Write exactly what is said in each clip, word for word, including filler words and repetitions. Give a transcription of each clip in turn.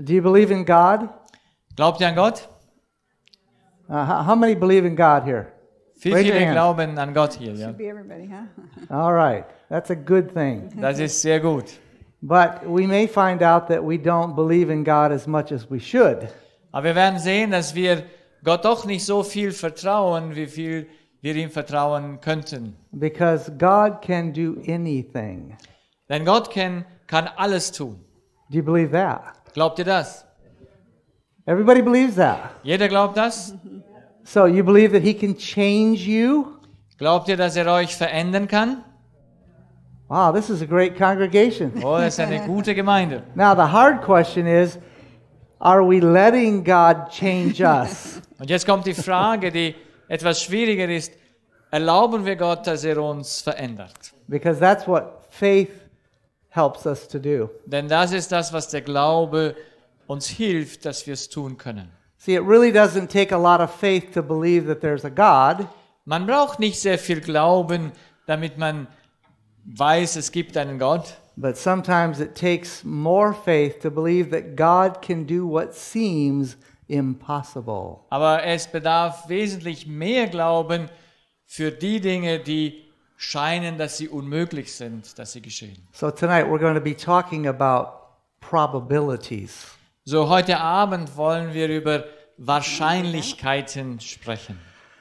Do you believe in God? Glaubt ihr an Gott? Uh, how, how many believe in God here? Wie Raise your viele hands. glauben an Gott hier? Ja? Should be everybody, huh? All right, that's a good thing. Das ist sehr gut. But we may find out that we don't believe in God as much as we should. Aber wir werden sehen, dass wir Gott doch nicht so viel vertrauen, wie viel wir ihm vertrauen könnten. Because God can do anything. Denn Gott kann, kann alles tun. Do you believe that? Glaubt ihr das? Everybody believes that. Jeder glaubt das? So you believe that He can change you? Glaubt ihr, dass er euch verändern kann? Wow, this is a great congregation. Oh, das ist eine gute Gemeinde. Now the hard question is, are we letting God change us? Und jetzt kommt die Frage, die etwas schwieriger ist. Erlauben wir Gott, dass er uns verändert? Because that's what faith helps us to do. Denn das ist das, was der Glaube uns hilft, dass wir es tun können. See, it really doesn't take a lot of faith to believe that there's a God. Man braucht nicht sehr viel Glauben, damit man weiß, es gibt einen Gott. But sometimes it takes more faith to believe that God can do what seems impossible. Aber es bedarf wesentlich mehr Glauben für die Dinge, die scheinen, dass sie unmöglich sind, dass sie geschehen. So tonight we're going to be talking about probabilities. So, heute Abend wollen wir über Wahrscheinlichkeiten sprechen.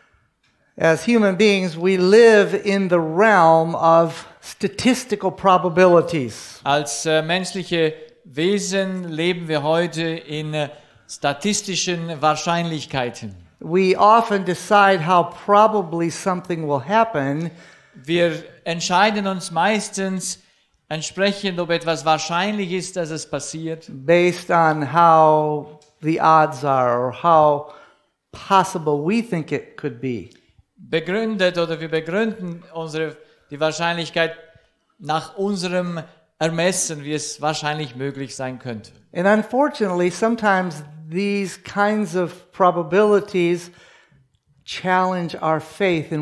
As human beings, we live in the realm of statistical probabilities. Als äh, menschliche Wesen leben wir heute in äh, statistischen Wahrscheinlichkeiten. We often decide how probably something will happen Wir entscheiden uns meistens entsprechend, ob etwas wahrscheinlich ist, dass es passiert, based on how the odds are or how possible we think it could be. begründet oder wir begründen unsere, die Wahrscheinlichkeit nach unserem Ermessen, wie es wahrscheinlich möglich sein könnte. And unfortunately, sometimes these kinds of probabilities challenge our faith in